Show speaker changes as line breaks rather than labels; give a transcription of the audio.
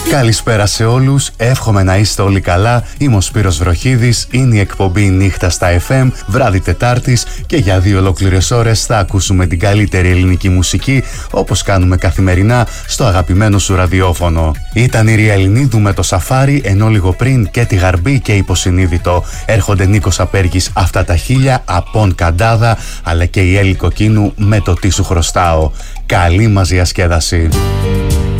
Καλησπέρα σε όλους, εύχομαι να είστε όλοι καλά. Είμαι ο Σπύρος Βροχίδης, είναι η εκπομπή Νύχτα στα FM, βράδυ Τετάρτης, και για 2 ολόκληρες ώρες θα ακούσουμε την καλύτερη ελληνική μουσική, όπως κάνουμε καθημερινά στο αγαπημένο σου ραδιόφωνο. Ήταν η Ριαλινίδου με το Σαφάρι, ενώ λίγο πριν και τη Γαρμπή και Υποσυνείδητο. Έρχονται Νίκος Απέργης, Αυτά τα χίλια, Απόν Καντάδα, αλλά και η Έλλη Κοκκίνου με το Τι σου χρωστάω. Καλή μας διασκέδαση.